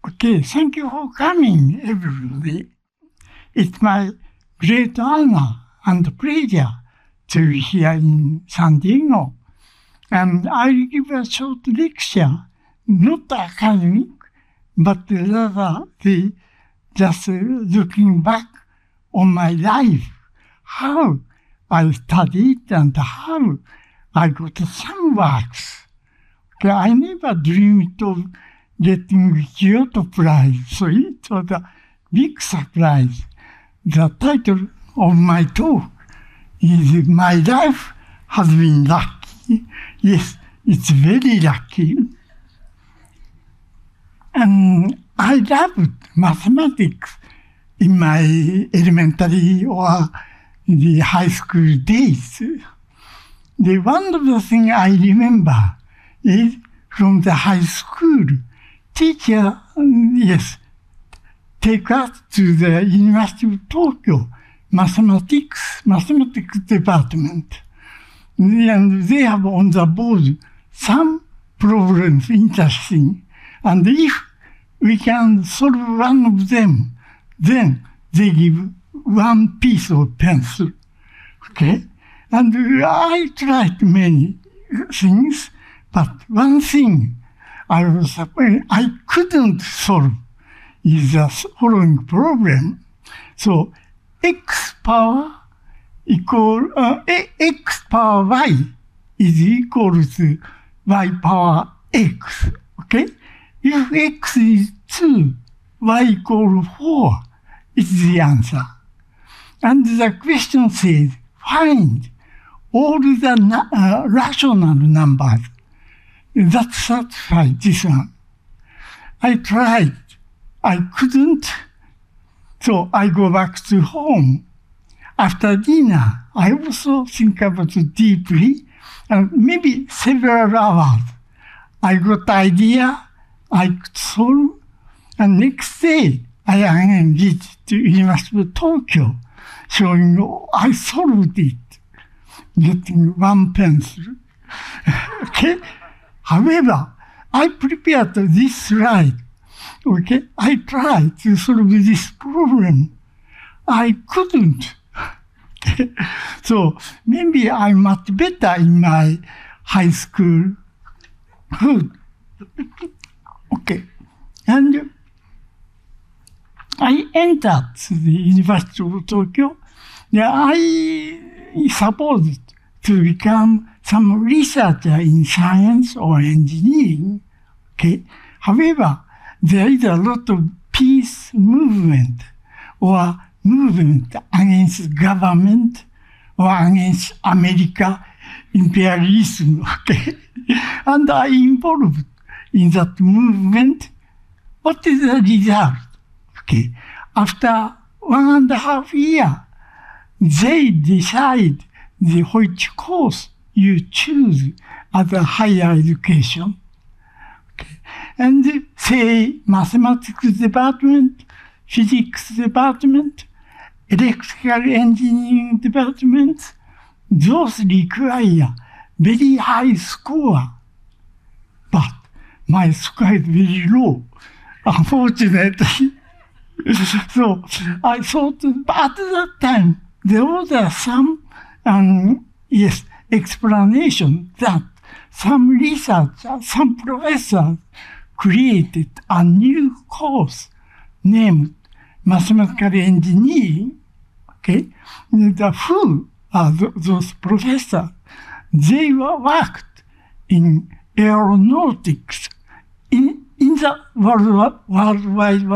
Okay, thank you for coming, everybody. It's my great honor and pleasure to be here in San Diego. And I'll give a short lecture, not academic, but rather just looking back on my life, how I studied and how I got some works. Okay, I never dreamed of getting Kyoto Prize, so it was a big surprise. The title of my talk is "My Life Has Been Lucky." Yes, it's very lucky. And I loved mathematics in my elementary or the high school days. The wonderful thing I remember is from the high school, teacher, take us to the University of Tokyo mathematics department. And they have on the board some problems interesting. And if we can solve one of them, then they give one piece of pencil. Okay? And I tried many things, but one thing I couldn't solve is the following problem. So x power y is equal to y power x. Okay? If x is 2, y equals 4 is the answer. And the question says, find all the rational numbers that satisfy this one. I tried. I couldn't. So I go back to home. After dinner, I also think about it deeply, and maybe several hours. I got the idea, I could solve, and next day I again visited to University of Tokyo, showing I solved it, getting one pencil. Okay? However, I prepared this slide. Okay? I tried to solve this problem. I couldn't. So maybe I'm much better in my high school. Good. Okay. And I entered the University of Tokyo. I supposed to become some researcher in science or engineering. Okay. However, there is a lot of peace movement or movement against government or against America imperialism. Okay. And I involved in that movement. What is the result? Okay. After 1.5 years, they decide which course you choose as a higher education. Okay. And say mathematics department, physics department, electrical engineering department, those require very high score. But my score is very low, unfortunately. So I thought at that time there was some explanation that some researchers, some professors created a new course named mathematical engineering. Okay, who are those professors? They worked in aeronautics in the worldwide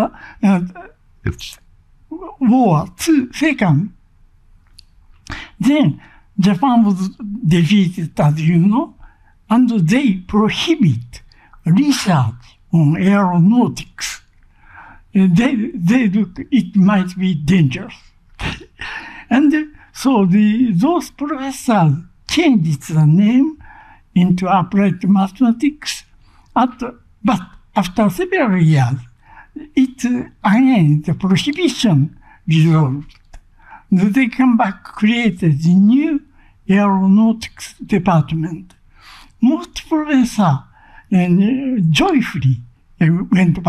War II. Then Japan was defeated, as you know, and they prohibit research on aeronautics. They look, it might be dangerous. And so those professors changed the name into applied mathematics. But after several years, the prohibition dissolved. They come back, created the new aeronautics department. Most professors joyfully went back